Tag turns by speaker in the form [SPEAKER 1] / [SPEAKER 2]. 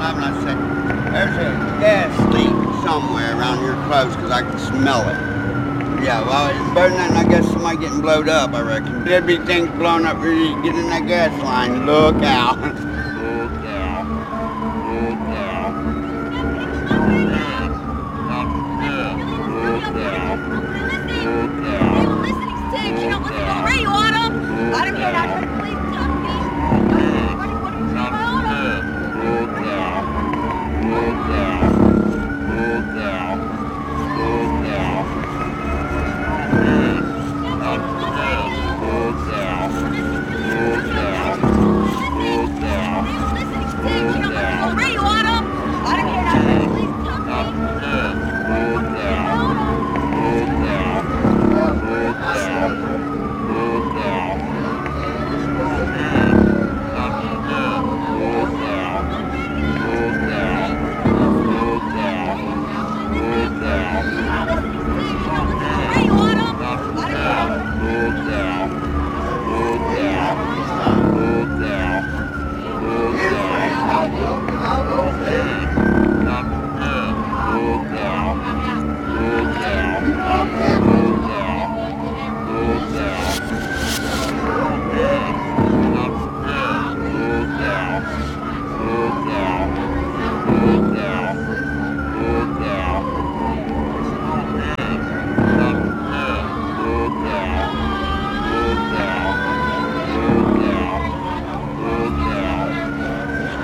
[SPEAKER 1] 5 and I said, there's a gas leak somewhere around here close because I can smell it. Yeah, well, it's better than I guess somebody getting blowed up, I reckon. There'd be things blowing up really. Get in that gas line. Look out. Look out. Look out.
[SPEAKER 2] Listening to, you don't listen to the radio, Autumn. Autumn, you're not